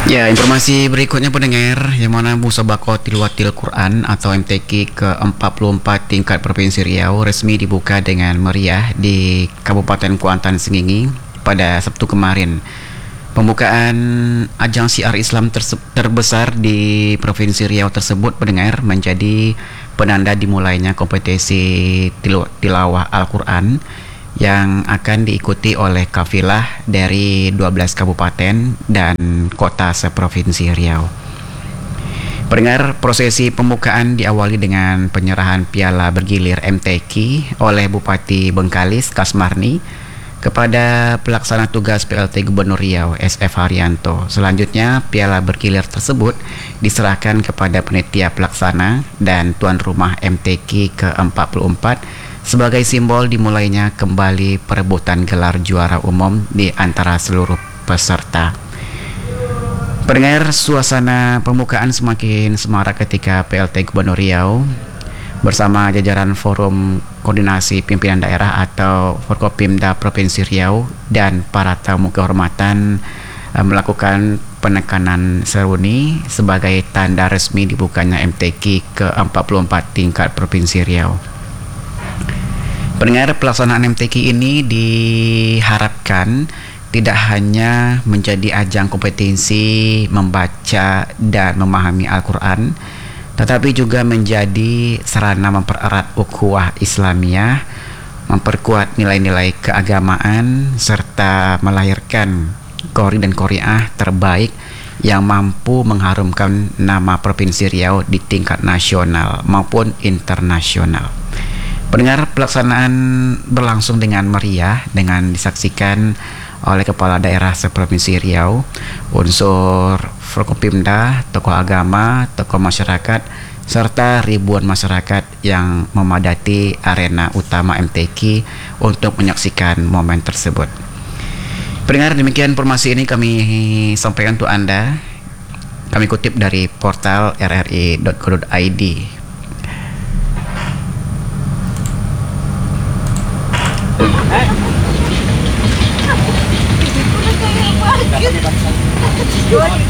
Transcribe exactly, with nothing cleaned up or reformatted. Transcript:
Ya, informasi berikutnya pendengar, yang mana Musabaqah Tilawatil Quran atau M T Q ke empat puluh empat tingkat Provinsi Riau resmi dibuka dengan meriah di Kabupaten Kuantan Sengingi pada Sabtu kemarin. Pembukaan ajang syiar Islam terse- terbesar di Provinsi Riau tersebut pendengar menjadi penanda dimulainya kompetisi tilu- tilawah Al-Quran yang akan diikuti oleh kafilah dari dua belas kabupaten dan kota seprovinsi Riau. Pendengar, prosesi pembukaan diawali dengan penyerahan piala bergilir M T Q oleh Bupati Bengkalis Kasmarni kepada pelaksana tugas P L T Gubernur Riau S F Haryanto. Selanjutnya, piala bergilir tersebut diserahkan kepada panitia pelaksana dan tuan rumah M T Q ke empat puluh empat sebagai simbol dimulainya kembali perebutan gelar juara umum di antara seluruh peserta. Pendengar, suasana pembukaan semakin semarak ketika P L T Gubernur Riau bersama jajaran Forum Koordinasi Pimpinan Daerah atau Forkopimda Provinsi Riau dan para tamu kehormatan eh, melakukan penekanan seruni sebagai tanda resmi dibukanya M T Q ke empat puluh empat tingkat Provinsi Riau. Pendengar, pelaksanaan M T Q ini diharapkan tidak hanya menjadi ajang kompetisi membaca dan memahami Al-Quran, tetapi juga menjadi sarana mempererat ukhuwah Islamiyah, memperkuat nilai-nilai keagamaan, serta melahirkan qori dan qoriah terbaik yang mampu mengharumkan nama Provinsi Riau di tingkat nasional maupun internasional. Pendengar, pelaksanaan berlangsung dengan meriah dengan disaksikan oleh Kepala Daerah seprovinsi Riau, unsur Forkopimda, tokoh agama, tokoh masyarakat, serta ribuan masyarakat yang memadati arena utama M T Q untuk menyaksikan momen tersebut. Pendengar, demikian informasi ini kami sampaikan untuk Anda. Kami kutip dari portal r r i dot co dot i d. Good.